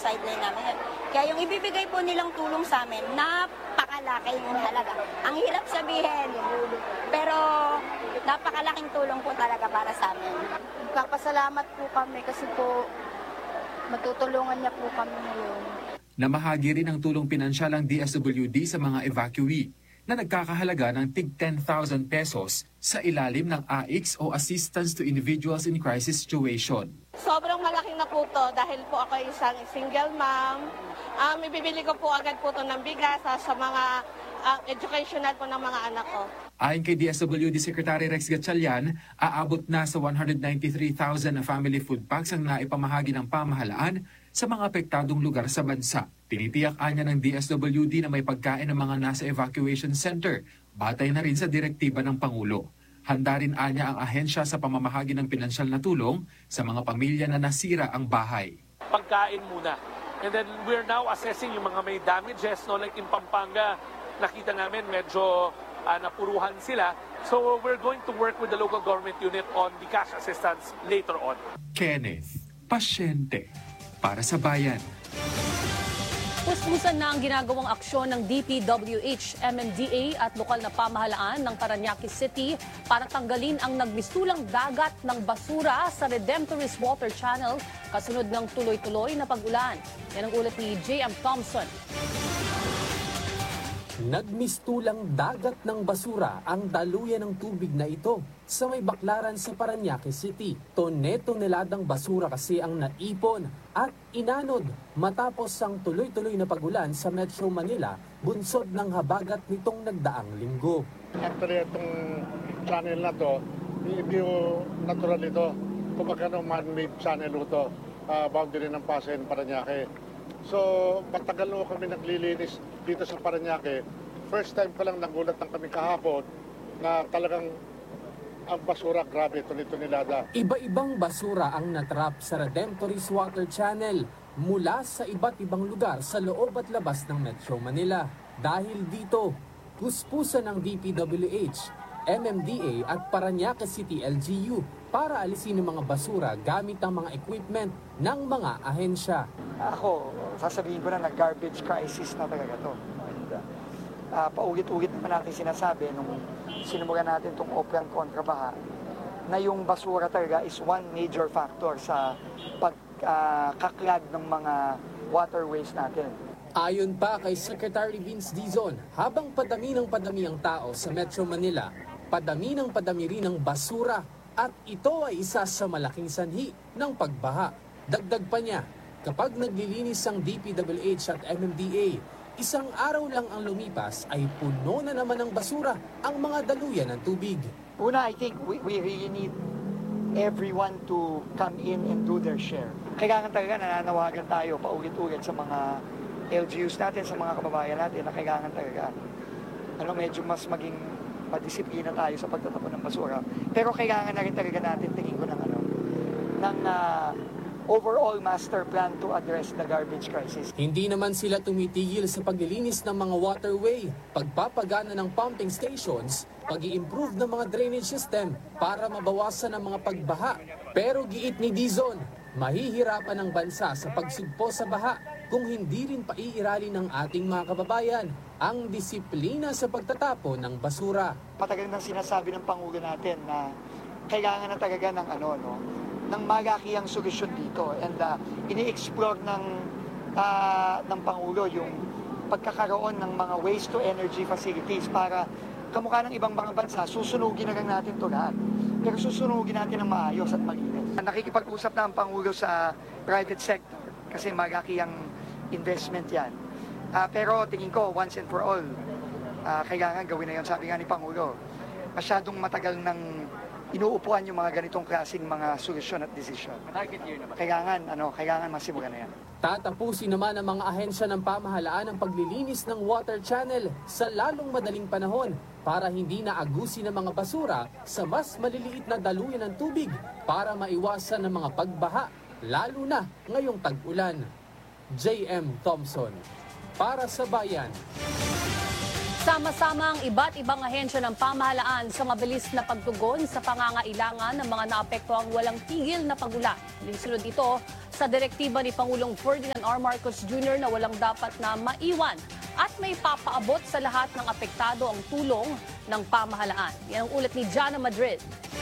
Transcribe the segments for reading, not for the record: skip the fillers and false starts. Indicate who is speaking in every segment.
Speaker 1: sideline namin yun. Kaya yung ibibigay po nilang tulong sa amin, napakalaki yung halaga. Ang hirap sabihin, pero napakalaking tulong po talaga para sa amin.
Speaker 2: Nagpapasalamat po kami kasi po matutulungan niya po kami ngayon.
Speaker 3: Namahagi rin ng tulong pinansyal ang DSWD sa mga evacuee na nagkakahalaga ng tig 10,000 pesos sa ilalim ng AICS o Assistance to Individuals in Crisis Situation.
Speaker 4: Sobrang malaki na po to dahil po ako isang single mom. Ibibili ko po agad po to ng bigas sa mga educational po ng mga anak ko.
Speaker 3: Ayon kay DSWD Secretary Rex Gatchalian, aabot na sa 193,000 na family food packs ang naipamahagi ng pamahalaan sa mga apektadong lugar sa bansa. Tinitiyak anya ng DSWD na may pagkain ng mga nasa evacuation center, batay na rin sa direktiba ng Pangulo. Handa rin anya ang ahensya sa pamamahagi ng pinansyal na tulong sa mga pamilya na nasira ang bahay.
Speaker 5: Pagkain muna. And then we're now assessing yung mga may damages, no? Like in Pampanga, nakita namin medyo napuruhan sila. So we're going to work with the local government unit on the cash assistance later on.
Speaker 3: Kenneth, pasyente para sa bayan.
Speaker 6: Puspusan na ang ginagawang aksyon ng DPWH, MMDA at lokal na pamahalaan ng Parañaque City para tanggalin ang nagmistulang dagat ng basura sa Redemptorist Water Channel kasunod ng tuloy-tuloy na pag-ulan. Yan ang ulat ni J.M. Thompson.
Speaker 7: Nagmistulang dagat ng basura ang daluyan ng tubig na ito sa may baklaran sa Parañaque City. Tone-toneladang basura kasi ang naipon at inanod matapos ang tuloy-tuloy na pagulan sa Metro Manila, bunsod ng habagat nitong nagdaang linggo.
Speaker 8: Actually, itong channel na to, hindi natural ito. Kumbaga man-made channel ito, boundary ng Pasay and Parañaque. So, matagal na kami naglilinis dito sa Parañaque. First time ko lang nagulat ng kami kahapon na talagang ang basura, grabe, tuni-tunilada.
Speaker 7: Iba-ibang basura ang natrap sa Redemptorist Water Channel mula sa iba't ibang lugar sa loob at labas ng Metro Manila. Dahil dito, puspusan ng DPWH, MMDA at Parañaque City LGU para alisin ang mga basura gamit ang mga equipment ng mga ahensya.
Speaker 9: Ako, sasabihin ko na garbage crisis na talaga to. Paulit-ulit naman natin sinasabi nung sinumulan natin itong Oprang kontrabaha na yung basura talaga is one major factor sa pagkaklag ng mga waterways natin.
Speaker 7: Ayon pa kay Secretary Vince Dizon, habang padami ng padami ang tao sa Metro Manila, padami ng padami rin ang basura at ito ay isa sa malaking sanhi ng pagbaha. Dagdag pa niya, kapag naglilinis ang DPWH at MMDA, isang araw lang ang lumipas ay puno na naman ng basura ang mga daluyan ng tubig.
Speaker 9: Una, I think we really need everyone to come in and do their share. Kailangan talaga nananawagan tayo paulit-ulit sa mga LGUs natin, sa mga kababayan natin na kailangan talaga medyo mas maging madisiplina tayo sa pagtatapon ng basura. Pero kailangan na rin talaga natin tingin ko ng overall master plan to address the garbage crisis.
Speaker 7: Hindi naman sila tumitigil sa paglilinis ng mga waterway, pagpapagana ng pumping stations, pag-i-improve ng mga drainage system para mabawasan ang mga pagbaha. Pero giit ni Dizon, mahihirapan ang bansa sa pagsugpo sa baha kung hindi rin paiiralin ng ating mga kababayan ang disiplina sa pagtatapon ng basura.
Speaker 9: Patagal nang sinasabi ng Pangulo natin na kailangan na talaga ng ng malakihang solusyon dito, and ini-explore ng Pangulo yung pagkakaroon ng mga waste to energy facilities para kamukha ng ibang mga bansa, susunugin na lang natin ito lahat. Pero susunugin natin ng maayos at malinis. Nakikipag-usap na ang Pangulo sa private sector kasi malakihang investment yan. Pero tingin ko, once and for all, kailangan gawin na yun. Sabi nga ni Pangulo, masyadong matagal ng inuupuan yung mga ganitong klaseng mga solusyon at desisyon. Kailangan masimulan na yan.
Speaker 7: Tatapusin naman ang mga ahensya ng pamahalaan ang paglilinis ng water channel sa lalong madaling panahon para hindi naagusin ng mga basura sa mas maliliit na daluyan ng tubig para maiwasan ng mga pagbaha, lalo na ngayong tag-ulan. J.M. Thompson, para sa Bayan.
Speaker 6: Sama-sama ang iba't ibang ahensya ng pamahalaan sa mabilis na pagtugon sa pangangailangan ng mga naapektuhang walang tigil na pagulan. Linsunod ito sa direktiba ni Pangulong Ferdinand R. Marcos Jr. na walang dapat na maiwan at may papaabot sa lahat ng apektado ang tulong ng pamahalaan. Yan ang ulat ni Jana Madrid.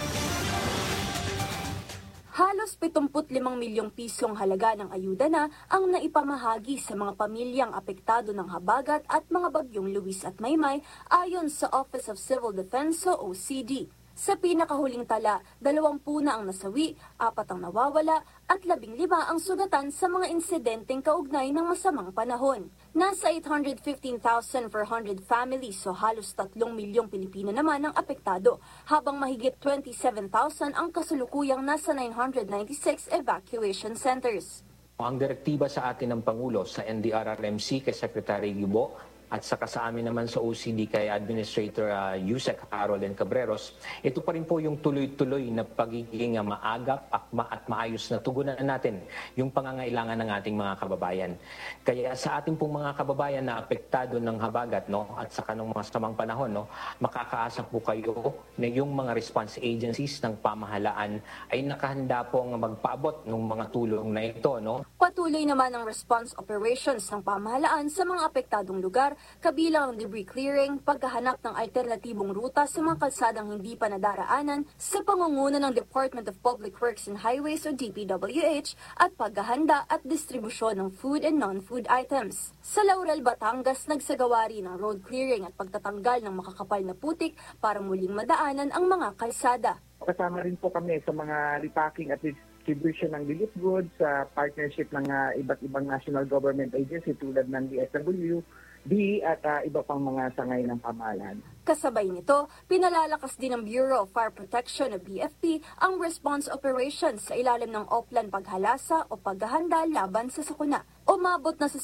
Speaker 10: Halos 75 milyong pisong halaga ng ayuda na ang naipamahagi sa mga pamilyang apektado ng habagat at mga bagyong Luis at Maymay ayon sa Office of Civil Defense o OCD. Sa pinakahuling tala, 20 na ang nasawi, 4 ang nawawala at 15 ang sugatan sa mga insidenteng kaugnay ng masamang panahon. Nasa 815,400 families o halos 3 milyong Pilipino naman ang apektado, habang mahigit 27,000 ang kasalukuyang nasa 996 evacuation centers.
Speaker 11: Ang direktiba sa atin ng Pangulo sa NDRRMC kay Secretary Gubo at saka sa amin naman sa OCD kay Administrator Yusek Harold Cabreros, ito pa rin po yung tuloy-tuloy na pagiging maagap, akma at maayos na tugunan natin yung pangangailangan ng ating mga kababayan. Kaya sa ating pong mga kababayan na apektado ng habagat at saka ng masamang panahon, makakaasa po kayo na yung mga response agencies ng pamahalaan ay nakahanda pong magpaabot ng mga tulong na ito.
Speaker 10: Patuloy naman ang response operations ng pamahalaan sa mga apektadong lugar, kabilang ang debris clearing, paghahanap ng alternatibong ruta sa mga kalsadang hindi pa nadaraanan sa pangunguna ng Department of Public Works and Highways o DPWH at paghahanda at distribusyon ng food and non-food items. Sa Laurel, Batangas, nagsagawa rin ng road clearing at pagtatanggal ng makakapal na putik para muling madaanan ang mga kalsada.
Speaker 12: Kasama rin po kami sa mga repacking at distribution ng relief goods sa partnership ng iba't ibang national government agency tulad ng DSWD at iba pang mga sangay ng pamahalaan.
Speaker 10: Kasabay nito, pinalalakas din ng Bureau of Fire Protection o BFP ang response operations sa ilalim ng Oplan Paghalasa o paghahanda laban sa sakuna. Umabot na sa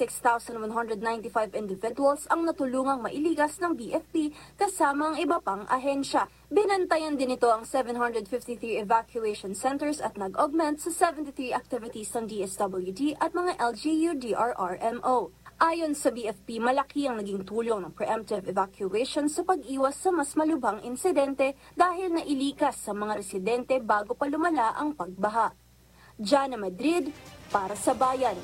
Speaker 10: 76,195 individuals ang natulungang mailigas ng BFP kasama ang iba pang ahensya. Binantayan din ito ang 753 evacuation centers at nag-augment sa 73 activities ng DSWD at mga LGU-DRRMO. Ayon sa BFP, malaki ang naging tulong ng preemptive evacuation sa pag-iwas sa mas malubhang insidente dahil nailikas sa mga residente bago pa lumala ang pagbaha. Jana Madrid, para sa Bayan.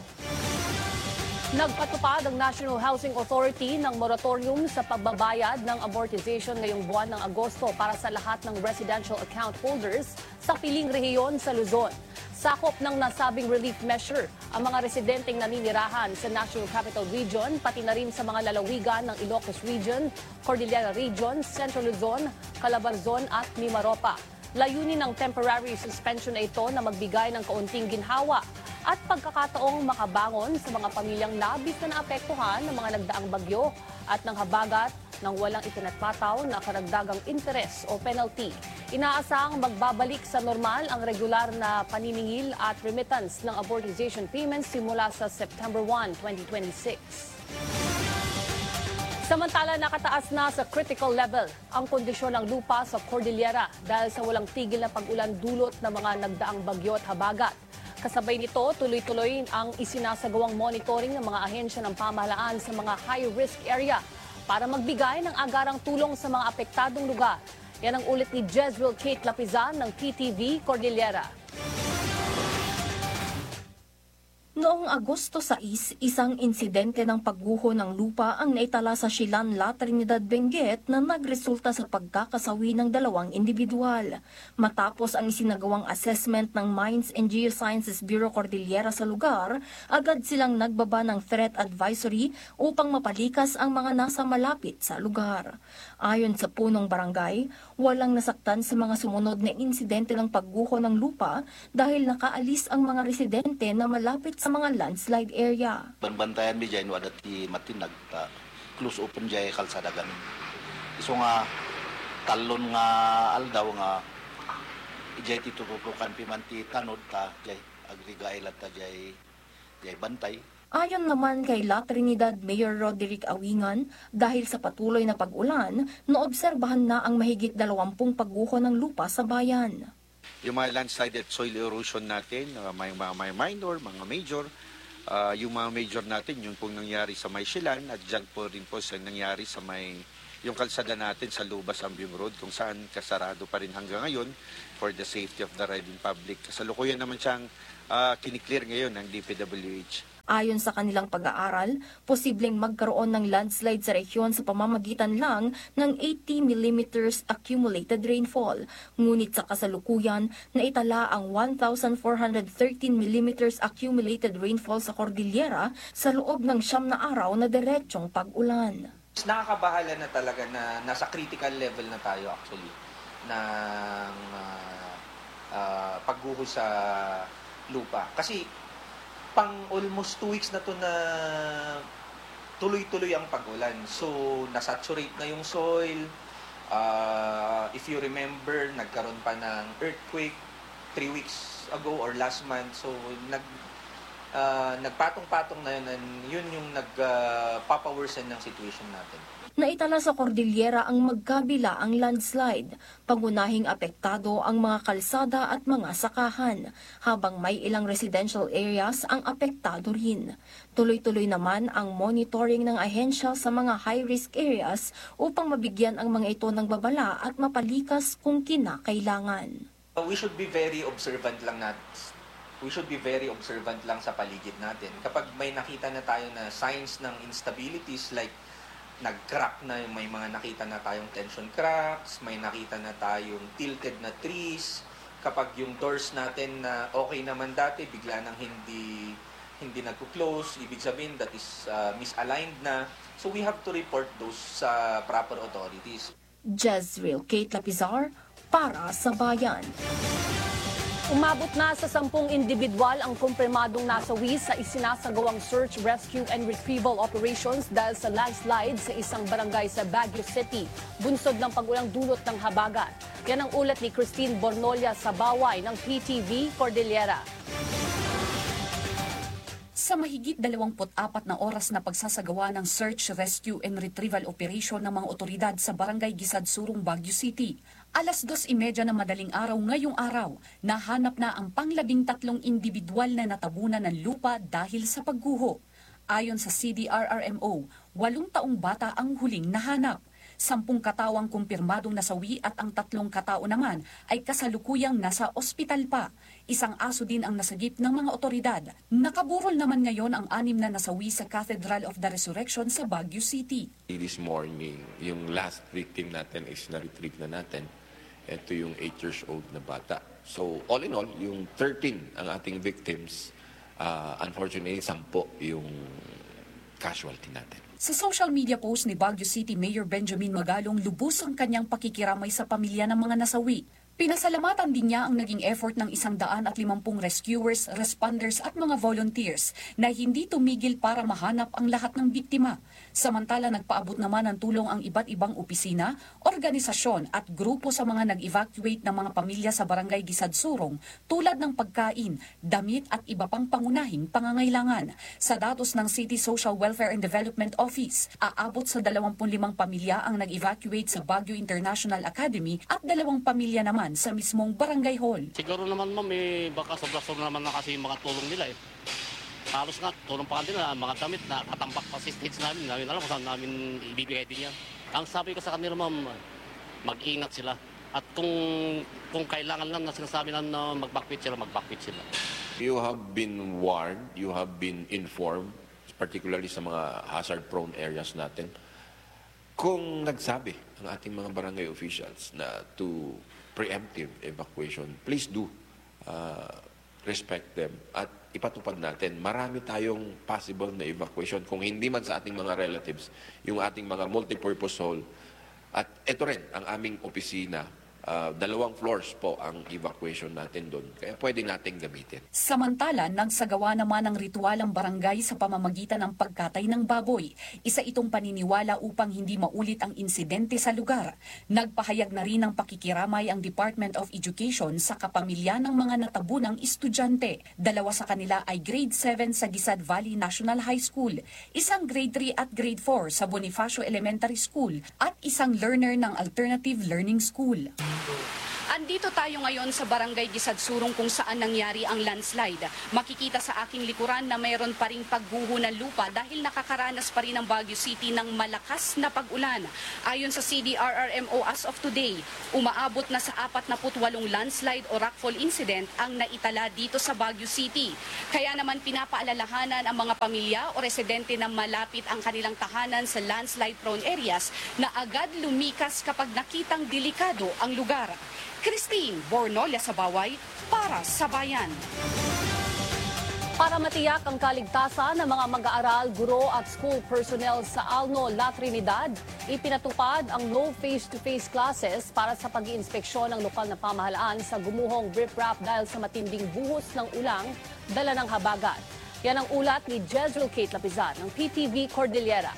Speaker 6: Nagpatupad ang National Housing Authority ng moratorium sa pagbabayad ng amortization ngayong buwan ng Agosto para sa lahat ng residential account holders sa piling rehiyon sa Luzon. Sakop ng nasabing relief measure ang mga residenteng naninirahan sa National Capital Region, pati na rin sa mga lalawigan ng Ilocos Region, Cordillera Region, Central Luzon, Calabarzon at Mimaropa. Layunin ng temporary suspension na ito na magbigay ng kaunting ginhawa at pagkakataong makabangon sa mga pamilyang labis na naapektuhan ng mga nagdaang bagyo at ng habagat nang walang itinatpataw na karagdagang interes o penalty. Inaasahang magbabalik sa normal ang regular na paniningil at remittance ng amortization payments simula sa September 1, 2026. Samantala, nakataas na sa critical level ang kondisyon ng lupa sa Cordillera dahil sa walang tigil na pag-ulan dulot ng mga nagdaang bagyo at habagat. Kasabay nito, tuloy-tuloy ang isinasagawang monitoring ng mga ahensya ng pamahalaan sa mga high-risk area para magbigay ng agarang tulong sa mga apektadong lugar. Yan ang ulit ni Jezreel Kate Lapizan ng PTV Cordillera.
Speaker 13: Noong Agosto 6, isang insidente ng pagguho ng lupa ang naitala sa Silan, La Trinidad, Benguet na nagresulta sa pagkakasawi ng 2 individual. Matapos ang isinagawang assessment ng Mines and Geosciences Bureau Cordillera sa lugar, agad silang nagbaba ng threat advisory upang mapalikas ang mga nasa malapit sa lugar. Ayon sa punong barangay, walang nasaktan sa mga sumunod na insidente ng pagguho ng lupa dahil nakaalis ang mga residente na malapit sa mga landslide area.
Speaker 14: Banbantayan mi dyan, wala ti matinag, close open dyan kalsada gamin. So nga, talon nga aldaw nga, dyan titututukan pimanti tanod ta, dyan agrigailat ta dyan bantay.
Speaker 13: Ayon naman kay La Trinidad Mayor Roderick Awingan, dahil sa patuloy na pag-ulan, naobserbahan na ang mahigit 20 pagguho ng lupa sa bayan.
Speaker 15: Yung mga landslide at soil erosion natin, may mga minor, mga major. Yung mga major natin, yung pong nangyari sa may Silan at dyan po rin po sa nangyari sa may yung kalsada natin sa Lubas Ambiung Road kung saan kasarado pa rin hanggang ngayon for the safety of the riding public. Kasalukuyan naman siyang kiniklear ngayon ng DPWH.
Speaker 13: Ayon sa kanilang pag-aaral, posibleng magkaroon ng landslide sa rehiyon sa pamamagitan lang ng 80 mm accumulated rainfall. Ngunit sa kasalukuyan, naitala ang 1,413 mm accumulated rainfall sa Cordillera sa loob ng 9 na araw na diretsong pag-ulan.
Speaker 16: Nakakabahala na talaga na nasa critical level na tayo actually ng pagguho sa lupa. Kasi pang almost 2 weeks na to na tuloy-tuloy ang pag-ulan. So, nasaturate na yung soil. If you remember, nagkaroon pa ng earthquake 3 weeks ago or last month. So, nagpatong-patong na yun, and yun yung nagpapaworsen ng situation natin.
Speaker 13: Naitala sa Cordillera ang magkabila ang landslide. Pangunahing apektado ang mga kalsada at mga sakahan, habang may ilang residential areas ang apektado rin. Tuloy-tuloy naman ang monitoring ng ahensya sa mga high-risk areas upang mabigyan ang mga ito ng babala at mapalikas kung kinakailangan.
Speaker 16: We should be very observant lang sa paligid natin. Kapag may nakita na tayo na signs ng instabilities like nag-crack na, may mga nakita na tayong tension cracks, may nakita na tayong tilted na trees, kapag yung doors natin na okay naman dati, bigla nang hindi nagko-close, ibig sabihin that is misaligned na. So we have to report those sa proper authorities.
Speaker 13: Jezreel Kate Lapizar para sa Bayan.
Speaker 6: Umabot na sa 10 individual ang kumpirmadong nasawi sa isinasagawang search, rescue and retrieval operations dahil sa landslide sa isang barangay sa Baguio City, bunsod ng pag-ulang dulot ng habagat. Yan ang ulat ni Christine Bornolia sa Baway ng PTV Cordillera.
Speaker 17: Sa mahigit 24 na oras na pagsasagawa ng search, rescue and retrieval operation ng mga otoridad sa Barangay Gisadsurong, Baguio City, alas 2:30 na madaling araw ngayong araw, nahanap na ang pang-13 individual na natabunan ng lupa dahil sa pagguho. Ayon sa CDRRMO, 8 taong bata ang huling nahanap. 10 katawang kumpirmadong nasawi at ang 3 katao naman ay kasalukuyang nasa ospital pa. Isang aso din ang nasagip ng mga otoridad. Nakaburol naman ngayon ang 6 na nasawi sa Cathedral of the Resurrection sa Baguio City.
Speaker 18: This morning, yung last victim natin is na-retrieve na natin. Ito yung 8 years old na bata. So all in all, yung 13 ang ating victims, unfortunately 10 yung casualty natin.
Speaker 17: Sa social media post ni Baguio City Mayor Benjamin Magalong, lubos ang kanyang pakikiramay sa pamilya ng mga nasawi. Pinasalamatan din niya ang naging effort ng 150 rescuers, responders at mga volunteers na hindi tumigil para mahanap ang lahat ng biktima. Samantala, nagpaabot naman ng tulong ang iba't ibang opisina, organisasyon at grupo sa mga nag-evacuate ng mga pamilya sa Barangay Gisadsurong tulad ng pagkain, damit at iba pang pangunahing pangangailangan. Sa datos ng City Social Welfare and Development Office, aabot sa 25 pamilya ang nag-evacuate sa Baguio International Academy at 2 pamilya naman sa mismong barangay hall.
Speaker 19: Siguro naman ma'am, baka sobra-sobra naman na kasi yung mga tulong nila eh. Halos nga, tulong pa kanila, mga damit na katampak pa sa stage namin alam kung saan namin ibibigay din yan. Ang sabi ko sa kanila ma'am, mag-ingat sila. At kung kailangan lang na sinasabi na mag-backpit sila.
Speaker 18: You have been warned, you have been informed, particularly sa mga hazard-prone areas natin. Kung nagsabi ang ating mga barangay officials na to preemptive evacuation, please do respect them at ipatupad natin. Marami tayong possible na evacuation kung hindi man sa ating mga relatives, yung ating mga multipurpose hall. At ito rin ang aming opisina. 2 floors po ang evacuation natin doon. Kaya pwede nating gamitin.
Speaker 17: Samantala, nagsagawa naman ng ritual ang barangay sa pamamagitan ng pagkatay ng baboy. Isa itong paniniwala upang hindi maulit ang insidente sa lugar. Nagpahayag na rin ng pakikiramay ang Department of Education sa kapamilya ng mga natabunang estudyante. 2 sa kanila ay grade 7 sa Gisad Valley National High School, isang grade 3 at grade 4 sa Bonifacio Elementary School, at isang learner ng Alternative Learning School. Andito tayo ngayon sa Barangay Gisadsurong kung saan nangyari ang landslide. Makikita sa aking likuran na mayroon pa ring pagguho ng lupa dahil nakakaranas pa rin ang Baguio City ng malakas na pag-ulan. Ayon sa CDRRMO as of today, umaabot na sa 48 landslide o rockfall incident ang naitala dito sa Baguio City. Kaya naman pinapaalalahanan ang mga pamilya o residente na malapit ang kanilang tahanan sa landslide-prone areas na agad lumikas kapag nakitang delikado ang lugar. Christine Bornolia sa Baway para sa Bayan.
Speaker 6: Para matiyak ang kaligtasan ng mga mag-aaral, guro at school personnel sa Alno, La Trinidad, ipinatupad ang no face-to-face classes para sa pag-iinspeksyon ng lokal na pamahalaan sa gumuhong riprap dahil sa matinding buhos ng ulang dala ng habagat. Yan ang ulat ni Jezreel Kate Lapizan ng PTV Cordillera.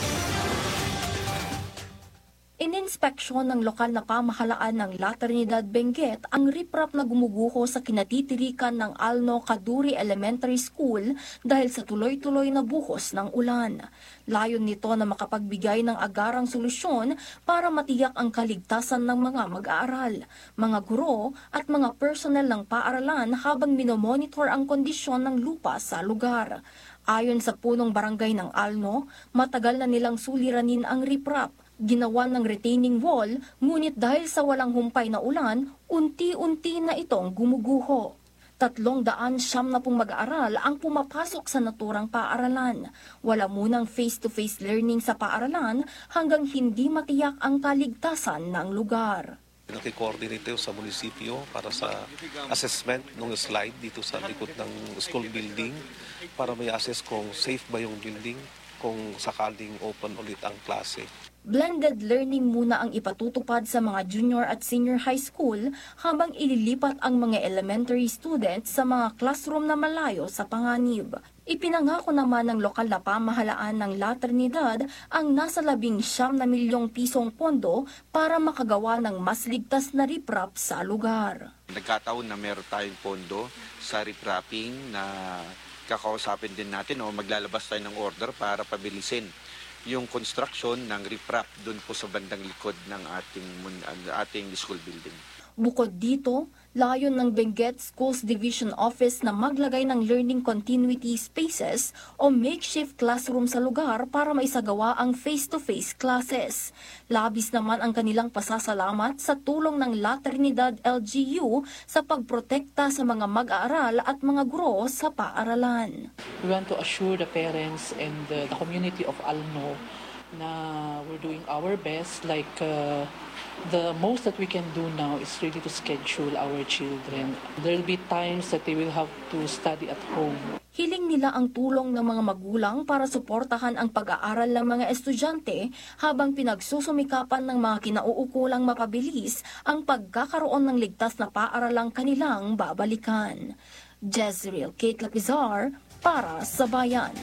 Speaker 13: Ininspeksyon ng lokal na pamahalaan ng La Trinidad, Benguet ang riprap na gumuguho sa kinatitirikan ng Alno Kaduri Elementary School dahil sa tuloy-tuloy na buhos ng ulan. Layon nito na makapagbigay ng agarang solusyon para matiyak ang kaligtasan ng mga mag-aaral, mga guro at mga personnel ng paaralan habang minomonitor ang kondisyon ng lupa sa lugar. Ayon sa punong barangay ng Alno, matagal na nilang suliranin ang riprap. Ginawa ng retaining wall, ngunit dahil sa walang humpay na ulan, unti-unti na itong gumuguho. 390 mag-aaral ang pumapasok sa naturang paaralan. Wala munang face-to-face learning sa paaralan hanggang hindi matiyak ang kaligtasan ng lugar.
Speaker 20: Naki-coordinate sa munisipyo para sa assessment ng slide dito sa likod ng school building para may assess kung safe ba yung building kung sakaling open ulit ang klase.
Speaker 13: Blended learning muna ang ipatutupad sa mga junior at senior high school habang ililipat ang mga elementary students sa mga classroom na malayo sa panganib. Ipinangako naman ng lokal na pamahalaan ng La Trinidad ang nasa 19 na milyong pisong pondo para makagawa ng mas ligtas na riprap sa lugar.
Speaker 15: Nagkataon na meron tayong pondo sa riprapping na kakausapin din natin o maglalabas tayo ng order para pabilisin yung construction ng riprap doon po sa bandang likod ng ating school building.
Speaker 13: Bukod dito, layon ng Benguet Schools Division Office na maglagay ng learning continuity spaces o makeshift classroom sa lugar para maisagawa ang face-to-face classes. Labis naman ang kanilang pasasalamat sa tulong ng La Trinidad LGU sa pagprotekta sa mga mag-aaral at mga guro sa paaralan.
Speaker 21: We want to assure the parents and the community of Alno na we're doing our best, like the most that we can do now is really to schedule our children. There will be times that they will have to study at home.
Speaker 13: Hiling nila ang tulong ng mga magulang para suportahan ang pag-aaral ng mga estudyante habang pinagsusumikapan ng mga kinauukulang mapabilis ang pagkakaroon ng ligtas na paaralang kanilang babalikan. Jezreel Kate Lapizar para sa Bayan.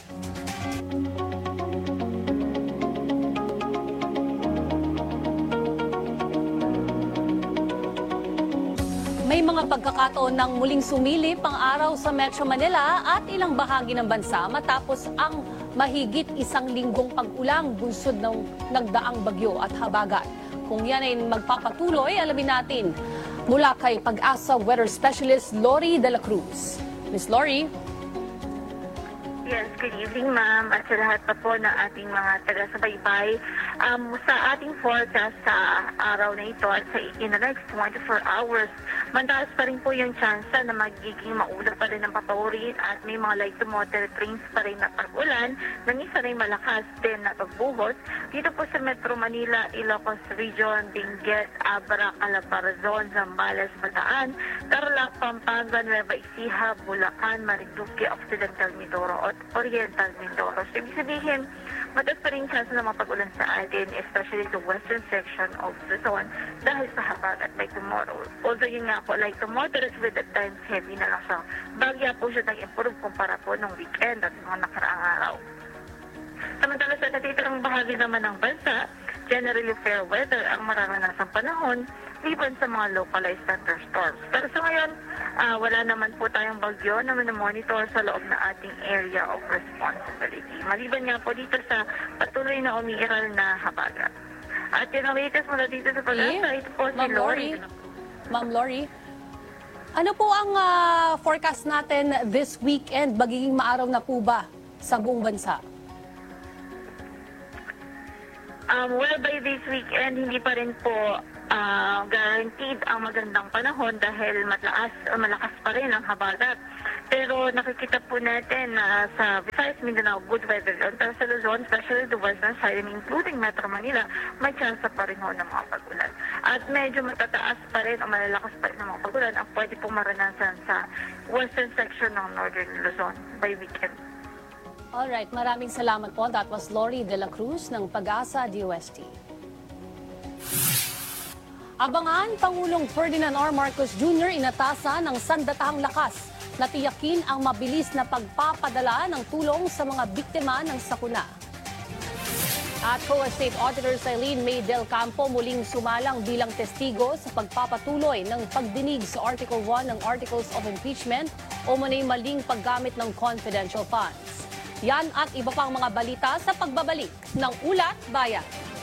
Speaker 6: May mga pagkakataon ng muling sumilip ang araw sa Metro Manila at ilang bahagi ng bansa matapos ang mahigit 1 linggong pag-ulang bunsod ng nagdaang bagyo at habagat. Kung yan ay magpapatuloy, alamin natin mula kay Pag-asa Weather Specialist Lori De La Cruz. Miss Lori?
Speaker 22: Yes, good evening ma'am at sa lahat pa po ng ating mga taga-subaybay. Sa ating forecast sa araw na ito at sa in the next 24 hours, mataas pa rin po yung chance na magiging maulap pa rin ang papaurin at may mga light to moderate rains pa rin na pag-ulan ng isa rin malakas din na pagbuhos dito po sa Metro Manila, Ilocos Region, Benguet, Abra, Calabarzon, Zambales, Bataan, Tarlac, Pampanga, Nueva Ecija, Bulacan, Marinduque, Occidental Mindoro at Oriental Mindoro. So, ibig sabihin, mataas pa rin chance na mapag-ulan sa atin, especially the western section of Luzon dahil sa habagat by tomorrow. Although yun nga po, like to moderate with at times heavy na lang siya. Bagya po siya nag-improve kumpara po ng weekend at mga nakaraang araw. Samantala sa natitirang bahagi naman ng bansa, generally fair weather ang mararanasang panahon liban sa mga localized thunderstorms. Pero sa ngayon, wala naman po tayong bagyo na monitor sa loob ng ating area of responsibility. Maliban nga po dito sa patuloy na umiiral na habagat. At yun ang latest mula dito sa Pag-asa, ito po si Lori.
Speaker 6: Ma'am Lori. Ano po ang forecast natin this weekend? Magiging maaraw na po ba sa buong bansa?
Speaker 22: Well, by this weekend, hindi pa rin po guaranteed ang magandang panahon dahil malakas pa rin ang habagat. Pero nakikita po natin na sa Visayas, Mindanao, good weather zone. Pero sa Luzon, especially the western side, including Metro Manila, may chance pa rin ho ng mga pag-ulan. At medyo matataas pa rin o malalakas pa rin ng mga pag-ulan ang pwede pong maranasan sa western section ng northern Luzon by weekend.
Speaker 6: Alright, maraming salamat po. That was Lori De La Cruz ng Pag-asa DOST. Abangan, Pangulong Ferdinand R. Marcos Jr. inatasan ng sandatahang lakas na tiyakin ang mabilis na pagpapadala ng tulong sa mga biktima ng sakuna. At COA State Auditor Eileen May Del Campo muling sumalang bilang testigo sa pagpapatuloy ng pagdinig sa Article 1 ng Articles of Impeachment o manay maling paggamit ng confidential funds. Yan at iba pang mga balita sa pagbabalik ng Ulat Bayan.